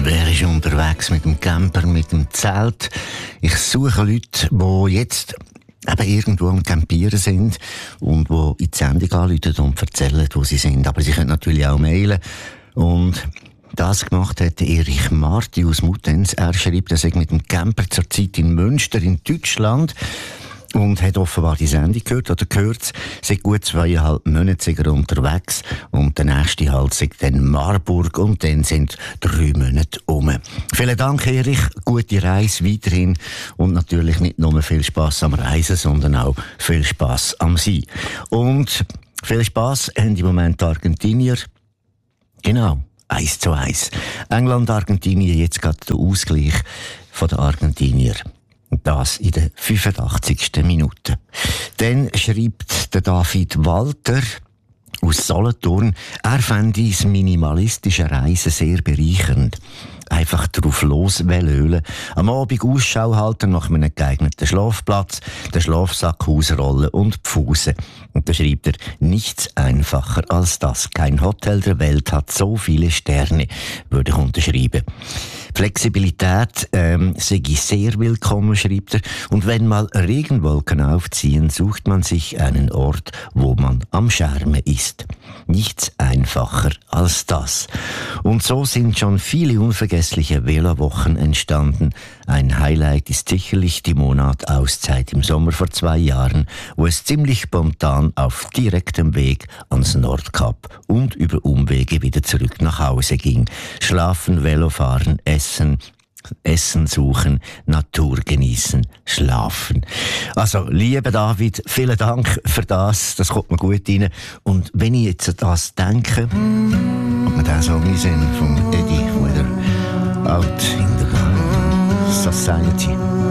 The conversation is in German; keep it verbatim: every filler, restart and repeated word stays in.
Wer ist unterwegs mit dem Camper, mit dem Zelt? Ich suche Leute, die jetzt eben irgendwo am Campieren sind und die in die Sendung anrufen und erzählen, wo sie sind. Aber sie können natürlich auch mailen. Und das gemacht hat Erich Marti aus Muttenz. Er schreibt, er sei mit dem Camper zurzeit in Münster in Deutschland und hat offenbar die Sendung gehört oder gehört. Seit gut zweieinhalb Monaten sind er unterwegs und der nächste Halt ist dann Marburg und dann sind drei Monate um. Vielen Dank, Erich. Gute Reise weiterhin und natürlich nicht nur viel Spass am Reisen, sondern auch viel Spass am Sein. Und viel Spass haben im Moment die Argentinier. Genau. Eins zu eins. England, Argentinien, jetzt gerade der Ausgleich von den Argentinier. Und das in der fünfundachtzigsten Minute. Dann schreibt der David Walter aus Solothurn, er fände das minimalistische Reisen sehr bereichernd. Einfach drauf loswählen, am Abend Ausschau halten nach einem geeigneten Schlafplatz, den Schlafsack ausrollen und pfusen. Und da schreibt er, nichts einfacher als das. Kein Hotel der Welt hat so viele Sterne, würde ich unterschreiben. Flexibilität ähm, sei sehr willkommen, schreibt er. Und wenn mal Regenwolken aufziehen, sucht man sich einen Ort, wo man am Schermen ist. Nichts einfacher als das. Und so sind schon viele unvergessliche Velowochen entstanden. Ein Highlight ist sicherlich die Monat Auszeit im Sommer vor zwei Jahren, wo es ziemlich spontan auf direktem Weg ans Nordkap und über Umwege wieder zurück nach Hause ging. Schlafen, Velofahren, Essen, Essen suchen, Natur genießen, schlafen. Also, lieber David, vielen Dank für das. Das kommt mir gut rein. Und wenn ich jetzt an das denke, ob wir diesen Song sehen von Eddie Weather, Out in the Society.